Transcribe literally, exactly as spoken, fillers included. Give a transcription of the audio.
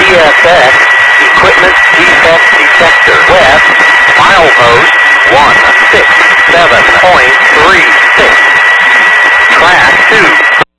S X, equipment defect detector, west, milepost one six seven point